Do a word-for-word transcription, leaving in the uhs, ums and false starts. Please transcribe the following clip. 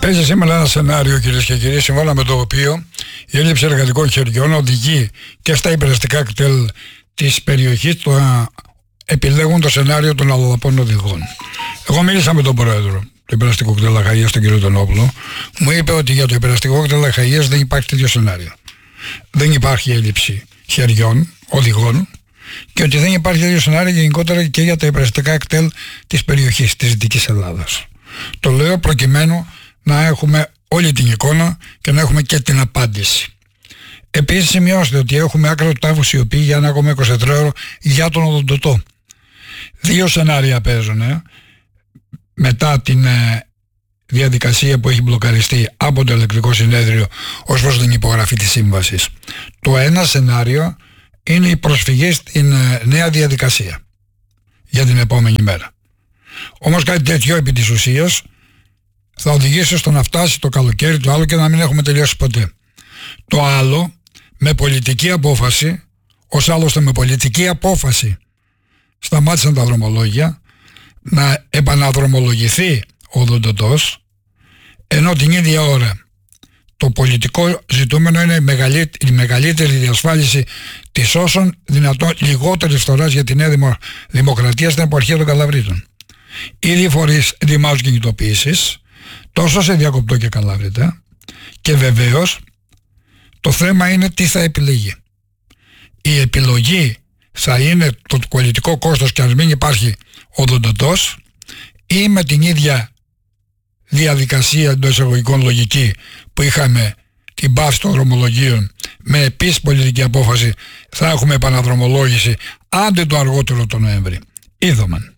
Παίζει σήμερα ένα σενάριο, κυρίες και κύριοι, σύμφωνα με το οποίο η έλλειψη εργατικών χεριών οδηγεί και στα υπεραστικά κτέλ της περιοχής το να επιλέγουν το σενάριο των αλλοδαπών οδηγών. Εγώ μίλησα με τον πρόεδρο του υπεραστικού κτέλ Αχαΐας, τον κύριο Τονόπουλο. Μου είπε ότι για το υπεραστικό κτέλ Αχαΐας δεν υπάρχει τέτοιο σενάριο. Δεν υπάρχει έλλειψη χεριών, οδηγών, και ότι δεν υπάρχει τέτοιο σενάριο γενικότερα και για τα υπεραστικά κτέλ της περιοχής της Δυτικής Ελλάδας. Το λέω προκειμένου να έχουμε όλη την εικόνα και να έχουμε και την απάντηση. Επίσης σημειώστε ότι έχουμε άκρα του τάφου σιωπή για ένα ακόμα εικοσιτετράωρο για τον οδοντοτό. Δύο σενάρια παίζουν ε, μετά την ε, διαδικασία που έχει μπλοκαριστεί από το Ελεκτρικό Συνέδριο ως προς την υπογραφή της σύμβασης. Το ένα σενάριο είναι η προσφυγή στην ε, νέα διαδικασία για την επόμενη μέρα. Όμως κάτι τέτοιο επί της ουσίας θα οδηγήσει στο να φτάσει το καλοκαίρι το άλλο και να μην έχουμε τελειώσει ποτέ. Το άλλο, με πολιτική απόφαση, ως άλλωστε με πολιτική απόφαση σταμάτησαν τα δρομολόγια, να επαναδρομολογηθεί ο οδοντοτός, ενώ την ίδια ώρα το πολιτικό ζητούμενο είναι η μεγαλύτερη, η μεγαλύτερη διασφάλιση της όσων δυνατόν λιγότερης φθοράς για τη Νέα Δημο, Δημοκρατία στην επαρχία των Καλαβρίτων. Ήδη φορείς ετοιμάζουν κινητοποιήσεις τόσο σε Διακοπτό και Καλάβρητα, και βεβαίως το θέμα είναι τι θα επιλεγεί. Η επιλογή θα είναι το πολιτικό κόστος και αν μην υπάρχει οδοντοτός, ή με την ίδια διαδικασία εντός εισαγωγικών λογική που είχαμε την πάυση των δρομολογίων, με επίσης πολιτική απόφαση θα έχουμε επαναδρομολόγηση άντε το αργότερο το Νοέμβρη. Είδομεν.